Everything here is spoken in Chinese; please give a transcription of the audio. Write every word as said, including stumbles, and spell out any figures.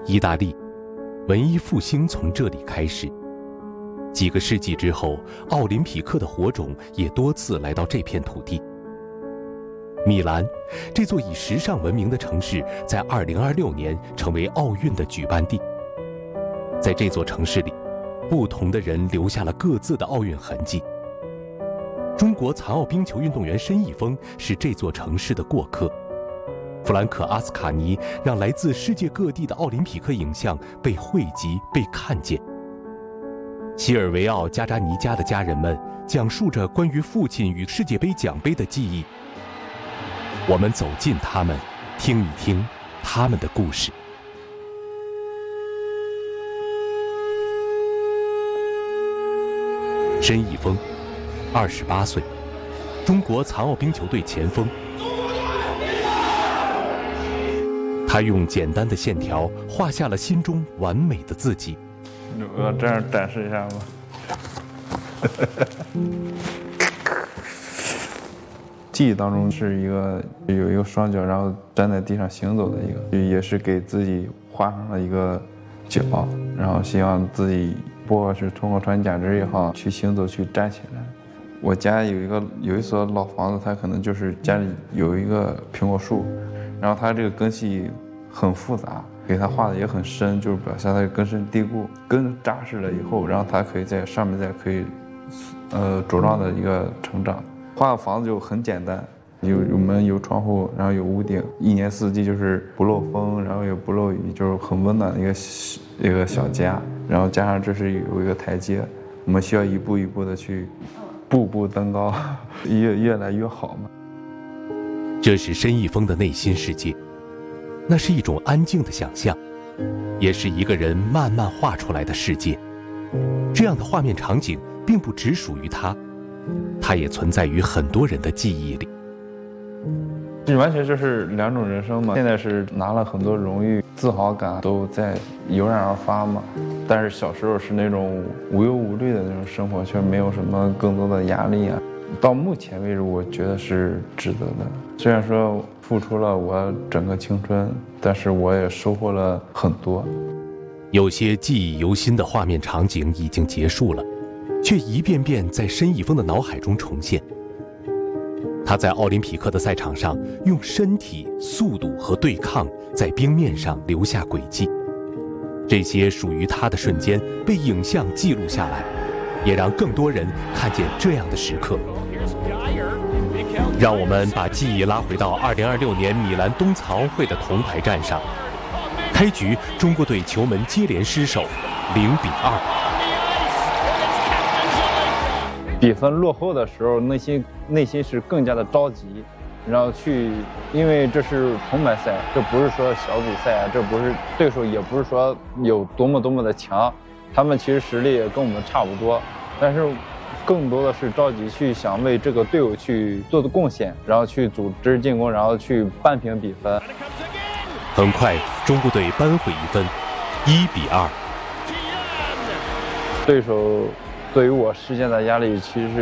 意大利，文艺复兴从这里开始。几个世纪之后，奥林匹克的火种也多次来到这片土地。米兰，这座以时尚闻名的城市，在二零二六年成为奥运的举办地。在这座城市里，不同的人留下了各自的奥运痕迹。中国残奥冰球运动员申一峰是这座城市的过客。弗兰克·阿斯卡尼让来自世界各地的奥林匹克影像被汇集、被看见。西尔维奥·加扎尼加的家人们讲述着关于父亲与世界杯奖杯的记忆。我们走近他们，听一听他们的故事。申一峰，二十八岁，中国残奥冰球队前锋。他用简单的线条画下了心中完美的字迹。 我要这样展示一下吗？记忆当中是一个有一个双脚，然后站在地上行走的一个，也是给自己画上了一个脚，然后希望自己不管是通过穿假肢也好，去行走去站起来。我家有一个有一所老房子，它可能就是家里有一个苹果树，然后它这个根系很复杂，给它画的也很深，就是表现它根深蒂固，根扎实了以后，然后它可以在上面再可以呃茁壮的一个成长。画的房子就很简单，有有门有窗户，然后有屋顶，一年四季就是不漏风，然后也不漏雨，就是很温暖的一个一个小家。然后加上这是有一个台阶，我们需要一步一步的去步步登高，越越来越好嘛。 这是申一峰的内心世界，那是一种安静的想象，也是一个人慢慢画出来的世界。这样的画面场景并不只属于他，它也存在于很多人的记忆里。 这完全就是两种人生嘛。现在是拿了很多荣誉，自豪感都在油然而发嘛。但是小时候是那种无忧无虑的那种生活，却没有什么更多的压力啊。到目前为止，我觉得是值得的。虽然说付出了我整个青春，但是我也收获了很多。 有些记忆犹新的画面场景已经结束了，却一遍遍在申一峰的脑海中重现。他在奥林匹克的赛场上，用身体、速度和对抗在冰面上留下轨迹。这些属于他的瞬间被影像记录下来，也让更多人看见这样的时刻。让我们把记忆拉回到二零二六年米兰冬残奥会的铜牌战上。开局，中国队球门接连失手，零比二。 比分落后的时候，内心内心是更加的着急，然后去，因为这是铜牌赛，这不是说小组赛啊，这不是对手，也不是说有多么多么的强，他们其实实力也跟我们差不多，但是更多的是着急去想为这个队伍去做的贡献，然后去组织进攻，然后去扳平比分。 很快，中国队扳回一分，一比二。 对手对于我施加的压力其实是